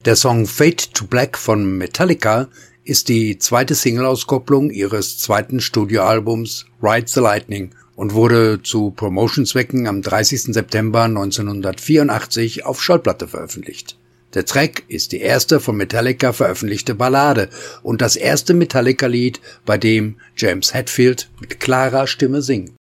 Der Song Fade to Black von Metallica ist die zweite Singleauskopplung ihres zweiten Studioalbums Ride the Lightning und wurde zu Promotion-Zwecken am 30. September 1984 auf Schallplatte veröffentlicht. Der Track ist die erste von Metallica veröffentlichte Ballade und das erste Metallica-Lied, bei dem James Hetfield mit klarer Stimme singt.